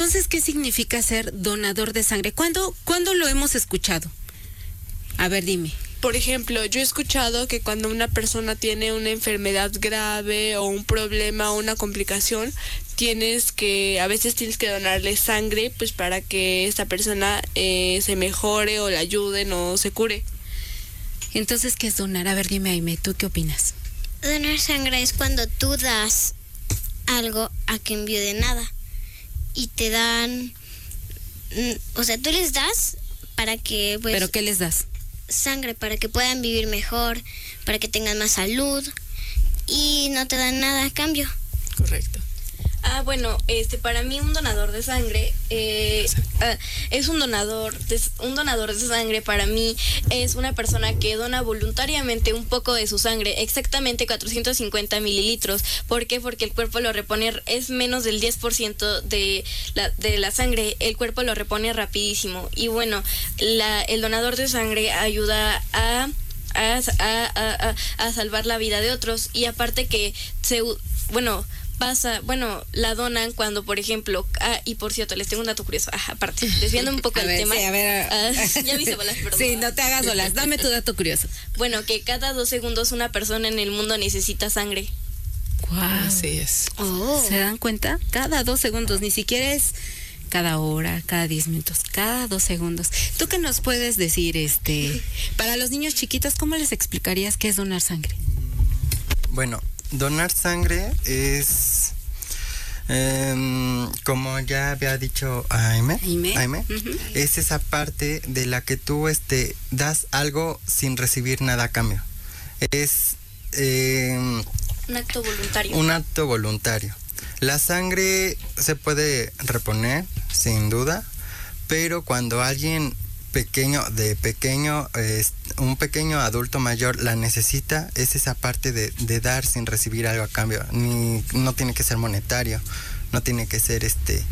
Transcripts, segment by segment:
entonces, ¿qué significa ser donador de sangre? ¿Cuándo lo hemos escuchado? A ver, dime. Por ejemplo, yo he escuchado que cuando una persona tiene una enfermedad grave o un problema o una complicación, a veces tienes que donarle sangre, pues para que esta persona se mejore o la ayuden o se cure. Entonces, ¿qué es donar? A ver, dime, Aime, ¿tú qué opinas? Donar sangre es cuando tú das algo a cambio de nada y te dan, o sea, tú les das para que, pues... ¿Pero qué les das? Sangre, para que puedan vivir mejor, para que tengan más salud, y no te dan nada a cambio. Correcto. Bueno, para mí un donador de sangre es un donador de sangre. Para mí es una persona que dona voluntariamente un poco de su sangre, exactamente 450 mililitros. ¿Por qué? Porque el cuerpo lo repone, es menos del 10% de la sangre, el cuerpo lo repone rapidísimo. Y bueno, el donador de sangre ayuda a salvar la vida de otros, y aparte que la donan cuando, por ejemplo, y por cierto, les tengo un dato curioso, aparte, desviando un poco el tema. Sí, a ver. Ya me hice bolas, perdón. Sí, no te hagas bolas, dame tu dato curioso. Bueno, que cada 2 segundos una persona en el mundo necesita sangre. Wow. Así es. ¿Se dan cuenta? Cada 2 segundos, ni siquiera es cada hora, cada 10 minutos, cada 2 segundos. ¿Tú qué nos puedes decir, para los niños chiquitos, cómo les explicarías qué es donar sangre? Bueno, donar sangre es, como ya había dicho Aime, Uh-huh. es esa parte de la que tú das algo sin recibir nada a cambio. Es Un acto voluntario. un acto voluntario. La sangre se puede reponer, sin duda, pero cuando alguien un pequeño adulto mayor la necesita, es esa parte de dar sin recibir algo a cambio. No tiene que ser monetario, no tiene que ser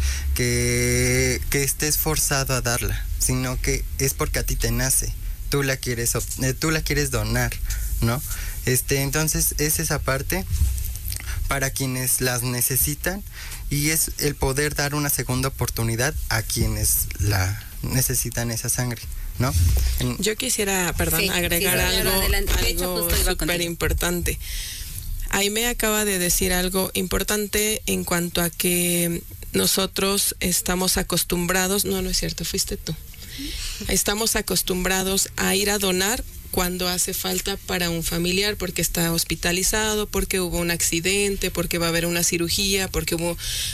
que estés forzado a darla, sino que es porque a ti te nace, tú la quieres donar, ¿no? Entonces es esa parte para quienes las necesitan, y es el poder dar una segunda oportunidad a quienes la necesitan esa sangre, ¿no? Yo quisiera, agregar algo súper importante. Aime acaba de decir algo importante en cuanto a que nosotros estamos acostumbrados, no es cierto, fuiste tú. Estamos acostumbrados a ir a donar cuando hace falta para un familiar, porque está hospitalizado, porque hubo un accidente, porque va a haber una cirugía, porque hubo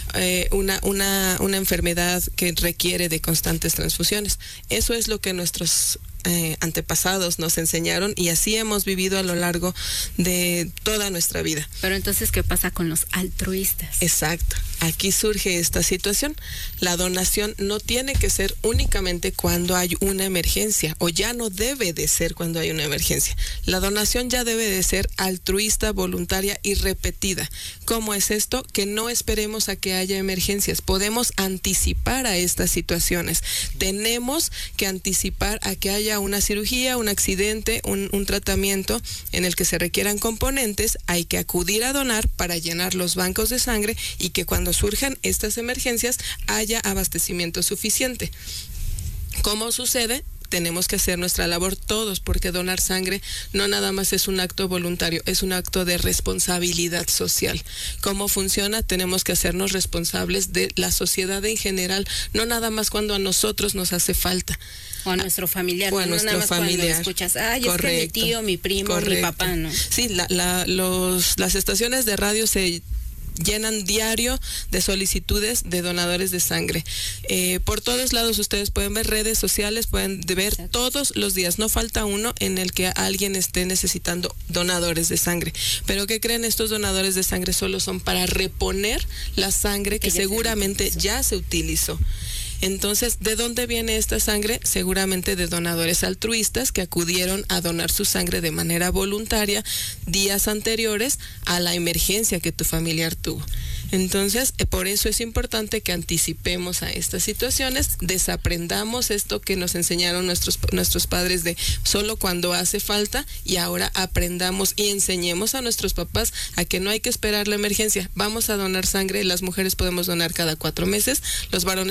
una enfermedad que requiere de constantes transfusiones. Eso es lo que nuestros antepasados nos enseñaron, y así hemos vivido a lo largo de toda nuestra vida. Pero entonces, ¿qué pasa con los altruistas? Exacto. Aquí surge esta situación. La donación no tiene que ser únicamente cuando hay una emergencia, o ya no debe de ser cuando hay una emergencia. La donación ya debe de ser altruista, voluntaria y repetida. ¿Cómo es esto? Que no esperemos a que haya emergencias. Podemos anticipar a estas situaciones. Tenemos que anticipar a que haya una cirugía, un accidente, un tratamiento en el que se requieran componentes. Hay que acudir a donar para llenar los bancos de sangre, y que cuando surjan estas emergencias haya abastecimiento suficiente. ¿Cómo sucede? Tenemos que hacer nuestra labor todos, porque donar sangre no nada más es un acto voluntario, es un acto de responsabilidad social. ¿Cómo funciona? Tenemos que hacernos responsables de la sociedad en general, no nada más cuando a nosotros nos hace falta. O a nuestro familiar. O a nuestro familiar. Cuando escuchas, Correcto. Es que mi tío, mi primo, Correcto. mi papá, ¿no? Sí, las estaciones de radio se llenan diario de solicitudes de donadores de sangre. Por todos lados ustedes pueden ver redes sociales, pueden ver todos los días. No falta uno en el que alguien esté necesitando donadores de sangre. Pero ¿qué creen? Estos donadores de sangre solo son para reponer la sangre que seguramente ya se utilizó. Entonces, ¿de dónde viene esta sangre? Seguramente de donadores altruistas que acudieron a donar su sangre de manera voluntaria días anteriores a la emergencia que tu familiar tuvo. Entonces, por eso es importante que anticipemos a estas situaciones, desaprendamos esto que nos enseñaron nuestros padres de solo cuando hace falta, y ahora aprendamos y enseñemos a nuestros papás a que no hay que esperar la emergencia. Vamos a donar sangre, las mujeres podemos donar cada 4 meses, los varones